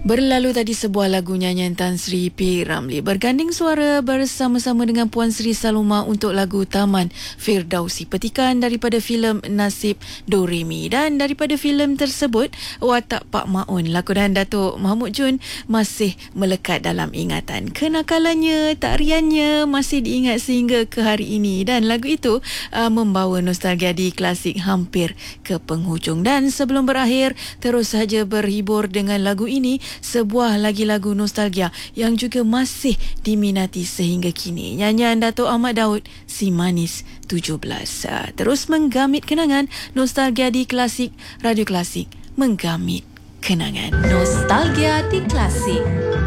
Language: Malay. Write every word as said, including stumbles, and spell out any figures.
Berlalu tadi sebuah lagu nyanyian Tan Sri P. Ramlee berganding suara bersama-sama dengan Puan Sri Saloma untuk lagu Taman Firdausi, petikan daripada filem Nasib Doremi. Dan daripada filem tersebut, watak Pak Maun lakonan Datuk Mahmud Jun masih melekat dalam ingatan. Kenakalannya, tariannya masih diingat sehingga ke hari ini, dan lagu itu uh, membawa nostalgia di klasik hampir ke penghujung. Dan sebelum berakhir, terus saja berhibur dengan lagu ini, sebuah lagi lagu nostalgia yang juga masih diminati sehingga kini. Nyanyian Dato' Ahmad Daud, Si Manis tujuh belas. Terus menggamit kenangan, nostalgia di klasik, radio klasik menggamit kenangan. Nostalgia di Klasik.